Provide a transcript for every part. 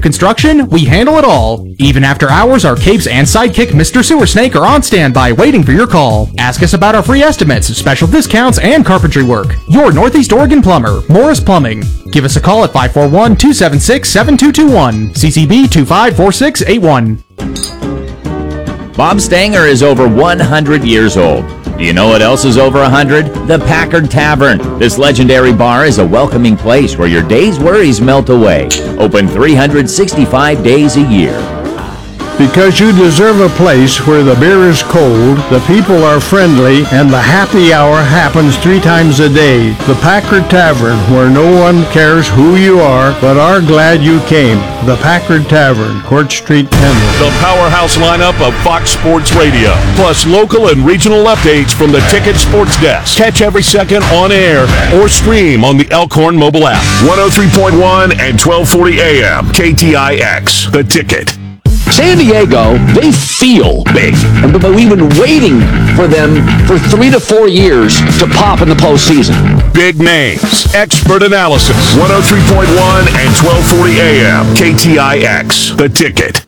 construction, we handle it all. Even after hours, our capes and sidekick Mr. Sewer Snake are on standby waiting for your call. Ask us about our free estimates, special discounts, and carpentry work. Your Northeast Oregon plumber, Morris Plumbing. Give us a call at 541-276-7221. CCB 254681. Bob Stanger is over 100 years old. Do you know what else is over 100? The Packard Tavern. This legendary bar is a welcoming place where your day's worries melt away. Open 365 days a year. Because you deserve a place where the beer is cold, the people are friendly, and the happy hour happens 3 times a day. The Packard Tavern, where no one cares who you are, but are glad you came. The Packard Tavern, Court Street, Penrith. The powerhouse lineup of Fox Sports Radio, plus local and regional updates from the Ticket Sports Desk. Catch every second on air or stream on the Elkhorn mobile app. 103.1 and 1240 AM, KTIX, The Ticket. San Diego, they feel big. But we've been waiting for them for 3 to 4 years to pop in the postseason. Big names, expert analysis. 103.1 and 1240 AM, KTIX, The Ticket.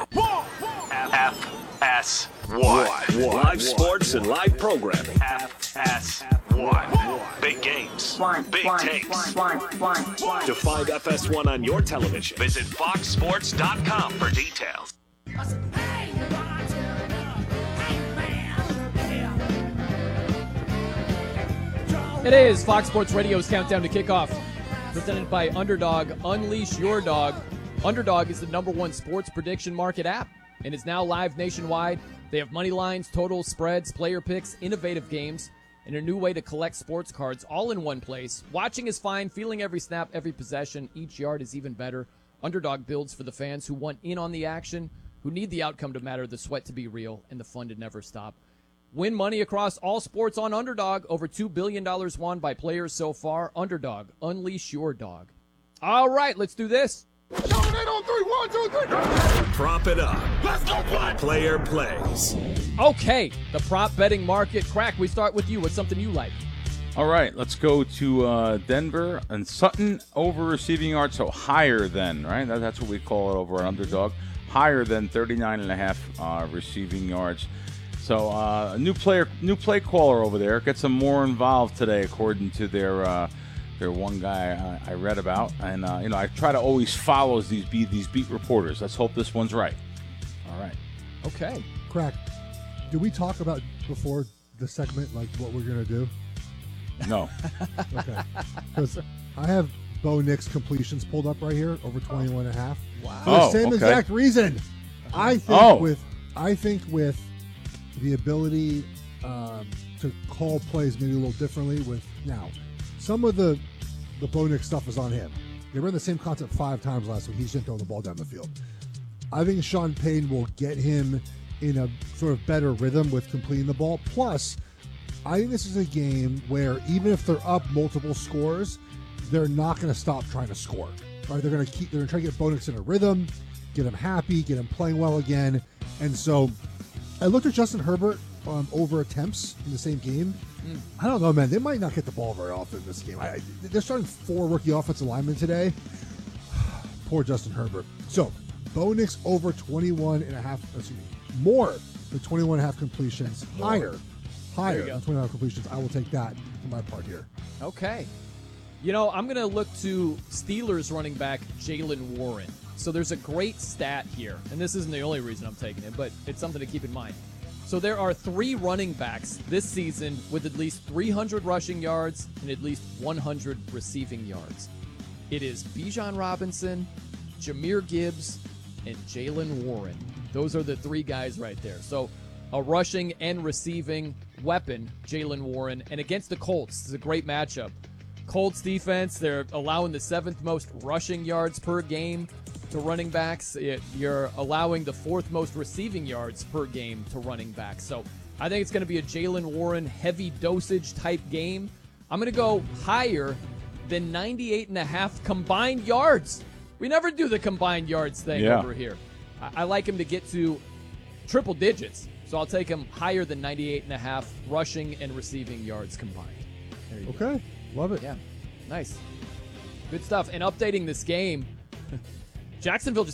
FS1. Live sports and live programming. FS1. Big games. Big takes. To find FS1 on your television, visit foxsports.com for details. It is Fox Sports Radio's Countdown to Kickoff, presented by Underdog. Unleash your dog. Underdog is the #1 sports prediction market app and is now live nationwide. They have money lines, totals, spreads, player picks, innovative games, and a new way to collect sports cards all in one place. Watching is fine. Feeling every snap, every possession, each yard is even better. Underdog builds for the fans who want in on the action, who need the outcome to matter, the sweat to be real, and the fun to never stop. Win money across all sports on Underdog. Over $2 billion won by players so far. Underdog, unleash your dog. All right, let's do this. Prop it up. Let's go play. Player plays. Okay, the prop betting market. Crack, we start with you. What's something you like? All right, let's go to Denver and Sutton over receiving yards, so higher than, right? That's what we call it over at Underdog. Higher than 39.5 receiving yards. So a new play caller over there. Gets them more involved today, according to their one guy I read about. And I try to always follow these beat reporters. Let's hope this one's right. All right. Okay. Crack. Did we talk about before the segment like what we're gonna do? No. Okay. Because I have Bo Nix completions pulled up right here over 21.5. Wow. For the same exact reason. I think with the ability to call plays maybe a little differently with now. Some of the Bo Nix stuff is on him. They ran the same concept 5 times last week. He's just throwing the ball down the field. I think Sean Payton will get him in a sort of better rhythm with completing the ball. Plus, I think this is a game where even if they're up multiple scores, they're not going to stop trying to score. Right? They're going to try to get Bo Nix in a rhythm, get him happy, get him playing well again. And so I looked at Justin Herbert over attempts in the same game. I don't know, man. They might not get the ball very often in this game. They're starting 4 rookie offensive linemen today. Poor Justin Herbert. So, Bo Nix over 21.5, more than 21.5 completions. Higher than 21.5 completions. I will take that for my part here. Okay. I'm going to look to Steelers running back Jaylen Warren. So there's a great stat here, and this isn't the only reason I'm taking it, but it's something to keep in mind. So there are 3 running backs this season with at least 300 rushing yards and at least 100 receiving yards. It is Bijan Robinson, Jahmyr Gibbs, and Jaylen Warren. Those are the 3 guys right there. So a rushing and receiving weapon, Jaylen Warren. And against the Colts, this is a great matchup. Colts defense, they're allowing the 7th most rushing yards per game to running backs. You're allowing the 4th most receiving yards per game to running backs. So I think it's going to be a Jaylen Warren heavy dosage type game. I'm going to go higher than 98.5 combined yards. We never do the combined yards thing over here. I like him to get to triple digits. So I'll take him higher than 98.5 rushing and receiving yards combined. There you go. Okay. Love it. Yeah. Nice. Good stuff. And updating this game, Jacksonville just